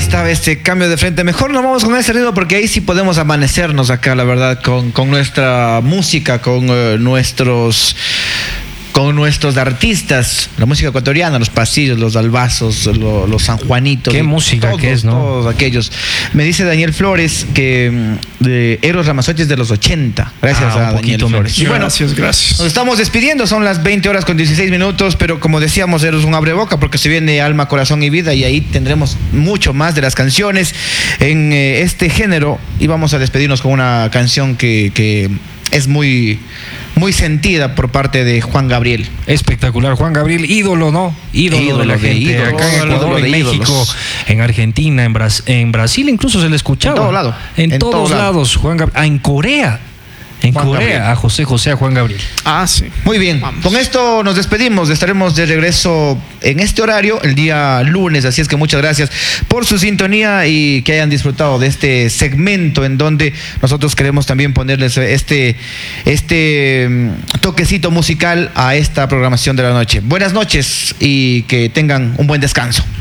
estaba este cambio de frente. Mejor nos vamos con ese ritmo porque ahí sí podemos amanecernos acá, la verdad, con nuestra música, con nuestros artistas, la música ecuatoriana, los pasillos, los albazos, los sanjuanitos. Qué música todos, que es, ¿no? Todos aquellos. Me dice Daniel Flores que de Eros Ramazotti es de los 80. Gracias a Daniel Flores. Y bueno, gracias. Nos estamos despidiendo, son las 20 horas con 16 minutos, pero como decíamos, Eros un abreboca porque se viene Alma, Corazón y Vida y ahí tendremos mucho más de las canciones en este género y vamos a despedirnos con una canción que es muy sentida por parte de Juan Gabriel. Espectacular, Juan Gabriel, ídolo, ¿no? Ídolo de la gente. Ídolos, acá en Ecuador, en México, en Argentina, en Brasil incluso se le escuchaba. En todo lado. En todos lados, Juan Gabriel. En Corea. En Juan Corea, Gabriel. A José, a Juan Gabriel. Ah, sí. Muy bien. Vamos. Con esto nos despedimos. Estaremos de regreso en este horario el día lunes. Así es que muchas gracias por su sintonía y que hayan disfrutado de este segmento en donde nosotros queremos también ponerles este toquecito musical a esta programación de la noche. Buenas noches y que tengan un buen descanso.